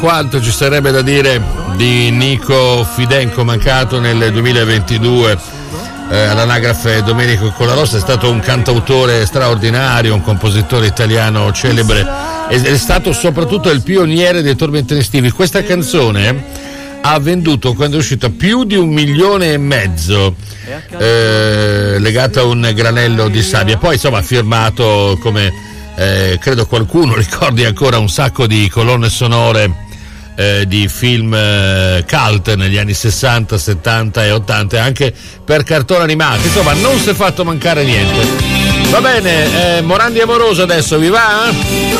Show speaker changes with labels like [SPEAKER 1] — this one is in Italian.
[SPEAKER 1] Quanto ci sarebbe da dire di Nico Fidenco, mancato nel 2022 all'anagrafe Domenico Collarossa. È stato un cantautore straordinario, un compositore italiano celebre, è stato soprattutto il pioniere dei tormentoni estivi. Questa canzone ha venduto, quando è uscita, più di 1,5 milioni, legata a un granello di sabbia. Poi insomma ha firmato, come credo qualcuno ricordi ancora, un sacco di colonne sonore di film cult negli anni 60, 70 e 80, anche per cartoni animati. Insomma, non si è fatto mancare niente. Va bene, Morandi Amoroso adesso, vi va?